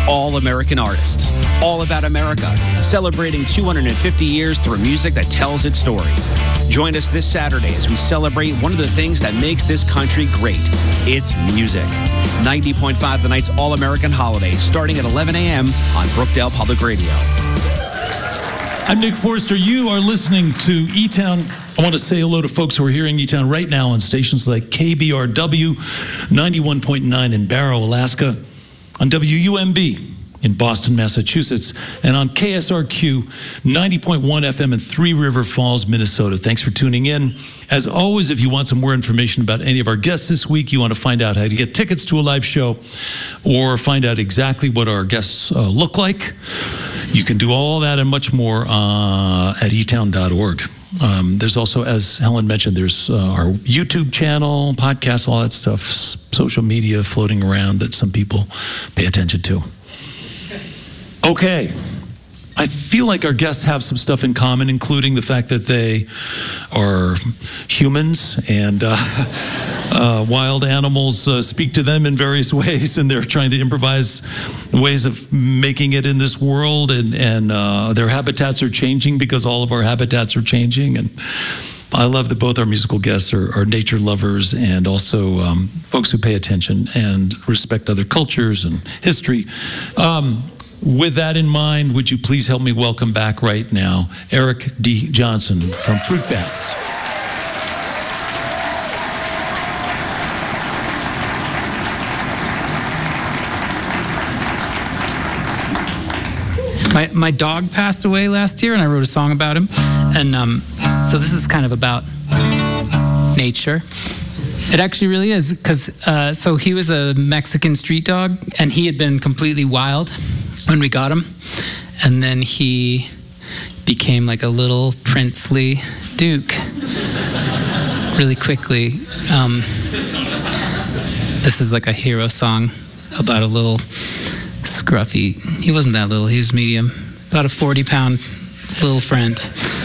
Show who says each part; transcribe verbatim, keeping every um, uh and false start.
Speaker 1: All-American Artists. All About America, celebrating two hundred fifty years through music that tells its story. Join us this Saturday as we celebrate one of the things that makes this country great. It's music. ninety point five The Night's All-American Holiday, starting at eleven a.m. on Brookdale Public Radio.
Speaker 2: I'm Nick Forster. You are listening to E-Town. I want to say hello to folks who are hearing E-Town right now on stations like K B R W ninety-one point nine in Barrow, Alaska, on W U M B in Boston, Massachusetts, and on K S R Q ninety point one F M in Three River Falls, Minnesota. Thanks for tuning in. As always, if you want some more information about any of our guests this week, you want to find out how to get tickets to a live show or find out exactly what our guests uh, look like, you can do all that and much more uh, at e town dot org. Um, there's also, as Helen mentioned, there's uh, our YouTube channel, podcast, all that stuff, social media floating around that some people pay attention to. Okay. I feel like our guests have some stuff in common, including the fact that they are humans and uh, uh, wild animals uh, speak to them in various ways, and they're trying to improvise ways of making it in this world, and, and uh, their habitats are changing because all of our habitats are changing. And I love that both our musical guests are, are nature lovers and also um, folks who pay attention and respect other cultures and history. Um, With that in mind, would you please help me welcome back right now Eric D. Johnson from Fruit Bats.
Speaker 3: My my dog passed away last year, and I wrote a song about him. And um, so this is kind of about nature. It actually really is, because uh, so he was a Mexican street dog, and he had been completely wild when we got him, and then he became like a little princely duke really quickly. Um, this is like a hero song about a little scruffy, he wasn't that little, he was medium, about a forty pound little friend.